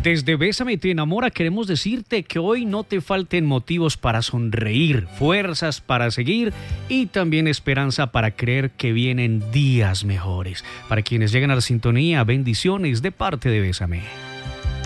Desde Bésame te enamora queremos decirte que hoy no te falten motivos para sonreír, fuerzas para seguir y también esperanza para creer que vienen días mejores. Para quienes llegan a la sintonía, bendiciones de parte de Bésame.